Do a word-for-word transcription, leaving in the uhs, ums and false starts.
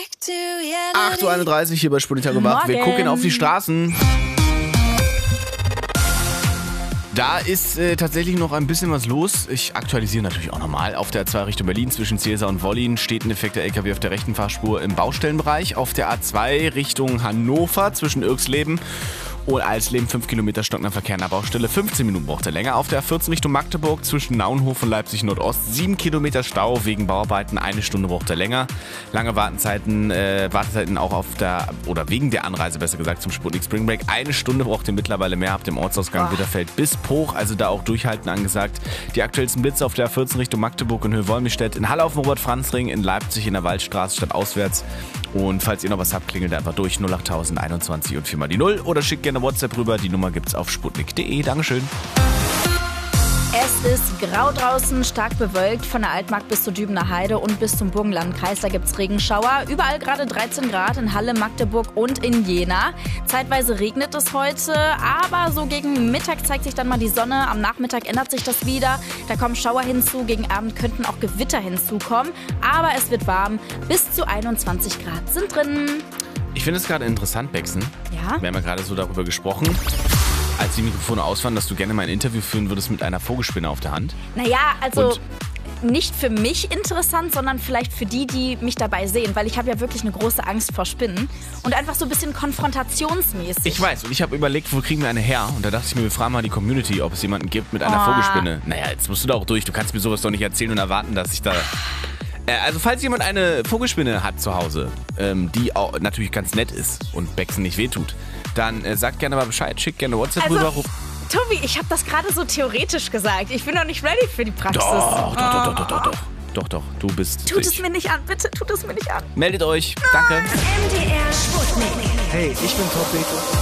acht Uhr einunddreißig hier bei Sputnik gemacht. Wir gucken auf die Straßen. Da ist äh, tatsächlich noch ein bisschen was los. Ich aktualisiere natürlich auch nochmal. Auf der A zwei Richtung Berlin zwischen Zielser und Wollin steht ein defekter L K W auf der rechten Fahrspur im Baustellenbereich. Auf der A zwei Richtung Hannover zwischen Irksleben und Alsleben fünf Kilometer stockender Verkehr an der Baustelle. fünfzehn Minuten braucht er länger. Auf der A vierzehn Richtung Magdeburg zwischen Naunhof und Leipzig Nordost. sieben Kilometer Stau wegen Bauarbeiten. Eine Stunde braucht er länger. Lange Wartezeiten, äh, Wartezeiten auch auf der, oder wegen der Anreise besser gesagt, zum Sputnik Spring Break. Eine Stunde braucht ihr mittlerweile mehr ab dem Ortsausgang oh. Bitterfeld bis Poch. Also da auch durchhalten angesagt. Die aktuellsten Blitze auf der A vierzehn Richtung Magdeburg und Höhe-Wolmirstedt. In Halle auf dem Robert-Franz-Ring. In Leipzig in der Waldstraße statt auswärts. Und falls ihr noch was habt, klingelt einfach durch null acht tausend einundzwanzig und vier mal die null oder schickt gerne WhatsApp rüber. Die Nummer gibt's auf sputnik punkt de. Dankeschön. Es ist grau draußen, stark bewölkt von der Altmark bis zur Dübener Heide und bis zum Burgenlandkreis. Da gibt es Regenschauer. Überall gerade dreizehn Grad in Halle, Magdeburg und in Jena. Zeitweise regnet es heute, aber so gegen Mittag zeigt sich dann mal die Sonne. Am Nachmittag ändert sich das wieder. Da kommen Schauer hinzu. Gegen Abend könnten auch Gewitter hinzukommen. Aber es wird warm. Bis zu einundzwanzig Grad sind drin. Ich finde es gerade interessant, Bexen. Ja? Wir haben ja gerade so darüber gesprochen, als die Mikrofone aus waren, dass du gerne mal ein Interview führen würdest mit einer Vogelspinne auf der Hand. Naja, also Und nicht für mich interessant, sondern vielleicht für die, die mich dabei sehen. Weil ich habe ja wirklich eine große Angst vor Spinnen. Und einfach so ein bisschen konfrontationsmäßig. Ich weiß, und ich habe überlegt, wo kriegen wir eine her? Und da dachte ich mir, wir fragen mal die Community, ob es jemanden gibt mit einer Oh. Vogelspinne. Naja, jetzt musst du da auch durch. Du kannst mir sowas doch nicht erzählen und erwarten, dass ich da... Äh, also falls jemand eine Vogelspinne hat zu Hause, ähm, die auch natürlich ganz nett ist und Bexen nicht wehtut, dann äh, sagt gerne mal Bescheid, schickt gerne WhatsApp Also, rüber. Tobi, ich habe das gerade so theoretisch gesagt. Ich bin noch nicht ready für die Praxis. Doch, doch, doch, doch, doch, doch, doch. Doch, doch, du bist... Tut es ich. mir nicht an, bitte, tut es mir nicht an. Meldet euch. Danke. M D R Sputnik. Hey, ich bin Top Beto.